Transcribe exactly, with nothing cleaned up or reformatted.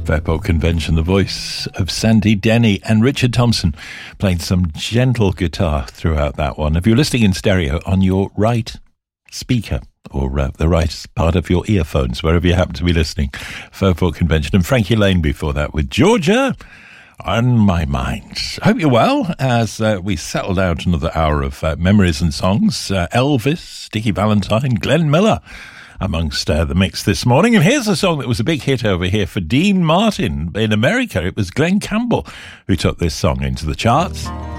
Fairport Convention, the voice of Sandy Denny, and Richard Thompson playing some gentle guitar throughout that one. If you're listening in stereo on your right speaker or uh, the right part of your earphones, wherever you happen to be listening, Fairport Convention, and Frankie Lane before that with Georgia on My Mind. Hope you're well as uh, we settle down to another hour of uh, memories and songs. Uh, Elvis, Dickie Valentine, Glenn Miller amongst uh, the mix this morning. And here's a song that was a big hit over here for Dean Martin in America. It was Glenn Campbell who took this song into the charts.